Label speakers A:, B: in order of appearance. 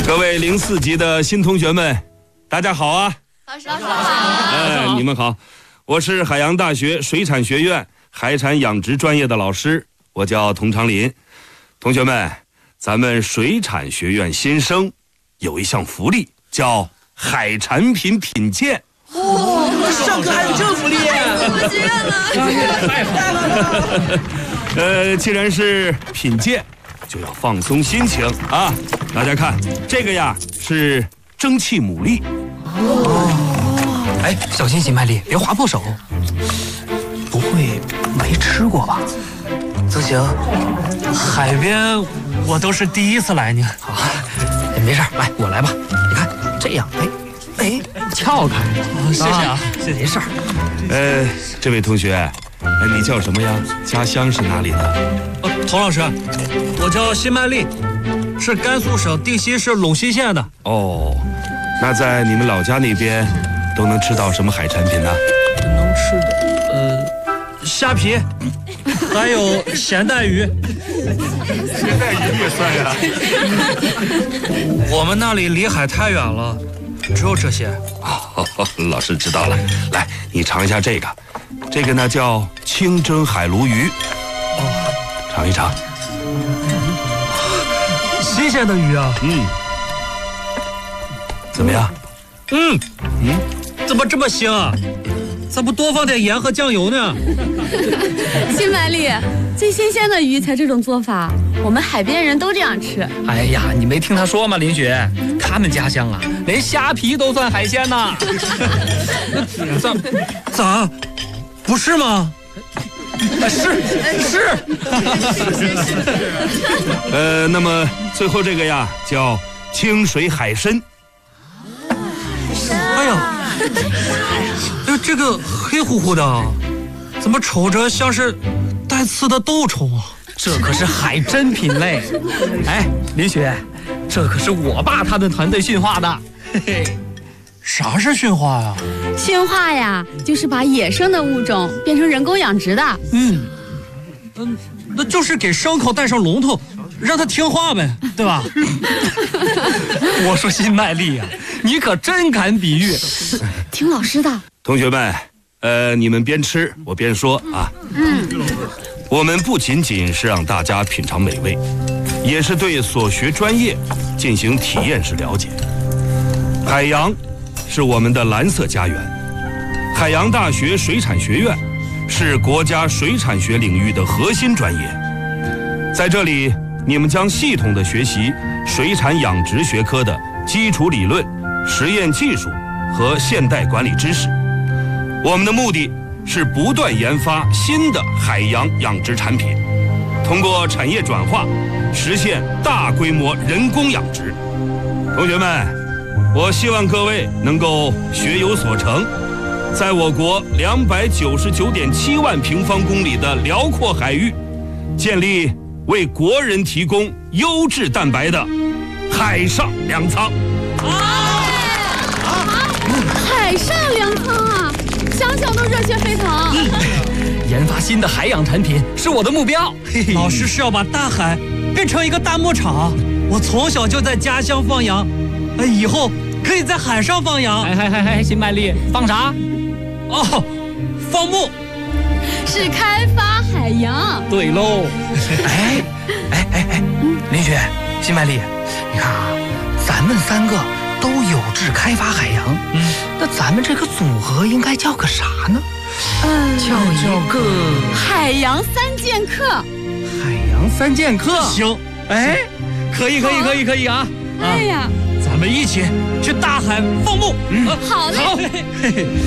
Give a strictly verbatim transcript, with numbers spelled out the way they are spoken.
A: 各位零四级的新同学们，大家好啊！
B: 老师好。
A: 哎，你们好，我是海洋大学水产学院海产养殖专业的老师，我叫童长林。同学们，咱们水产学院新生有一项福利，叫海产品品鉴。
C: 哦，上课还有这福利！
B: 太好了！
A: 呃，既然是品鉴，就要放松心情啊！大家看，这个呀是蒸汽牡蛎。
C: 哦，哎，小心新麦粒，别划破手。不会没吃过吧？曾行，
D: 海边我都是第一次来呢。
C: 好，没事，来我来吧。你看这样，哎哎，撬开。
D: 哦、谢谢啊，谢谢。
C: 没事。
A: 呃，这位同学，你叫什么呀？家乡是哪里的？
D: 呃，童老师，我叫辛麦丽，是甘肃省定西市陇西县的。
A: 哦，那在你们老家那边都能吃到什么海产品呢？
D: 能吃的，呃，虾皮，还有咸带鱼。
A: 咸带鱼也算呀。
D: 我们那里离海太远了，只有这些。
A: 哦，老师知道了。来，你尝一下这个，这个呢叫清蒸海鲈鱼。哦，尝一尝。
D: 新鲜的鱼啊。
A: 嗯。怎么样？
D: 嗯嗯，怎么这么腥啊？咋不多放点盐和酱油呢？
B: 新麦粒，最新鲜的鱼才这种做法，我们海边人都这样吃。
C: 哎呀，你没听他说吗，林雪？他们家乡啊，连虾皮都算海鲜呢。
D: 咋咋？不是吗？
C: 是是。
A: 呃，那么最后这个呀，叫清水海参。
D: 哎呀，哎，这个黑乎乎的，怎么瞅着像是带刺的豆虫啊？
C: 这可是海珍品类。哎，林雪，这可是我爸他们团队驯化的。嘿嘿，
D: 啥是驯化呀？
B: 驯化呀，就是把野生的物种变成人工养殖的。
D: 嗯，嗯，那就是给牲口带上龙头，让它听话呗，对吧？
C: 我说新麦粒呀、啊，你可真敢比喻。
B: 听老师的。
A: 同学们，呃，你们边吃我边说啊。嗯。我们不仅仅是让大家品尝美味，也是对所学专业进行体验式了解。海洋是我们的蓝色家园，海洋大学水产学院是国家水产学领域的核心专业。在这里，你们将系统地学习水产养殖学科的基础理论、实验技术和现代管理知识。我们的目的是不断研发新的海洋养殖产品，通过产业转化，实现大规模人工养殖。同学们，我希望各位能够学有所成，在我国两百九十九点七万平方公里的辽阔海域，建立为国人提供优质蛋白的海上粮仓。
B: 啊！海上粮仓啊！想想都热血沸腾。
C: 嗯、研发新的海洋产品是我的目标。嘿嘿，
D: 老师是要把大海变成一个大牧场。我从小就在家乡放羊，哎，以后可以在海上放羊。
C: 哎哎哎哎，新麦粒，放啥？
D: 哦，放牧。
B: 是开发海洋。
C: 对喽。哎哎哎哎，林雪，新麦粒，你看啊，咱们三个都有志开发海洋，嗯，那咱们这个组合应该叫个啥呢？
B: 嗯，
C: 叫一个
B: 海洋三剑客。
C: 海洋三剑客，
D: 行，
C: 哎，可以可以可以可以啊！
B: 哎呀，
D: 咱们一起去大海放牧。
B: 嗯，好嘞。
D: 好。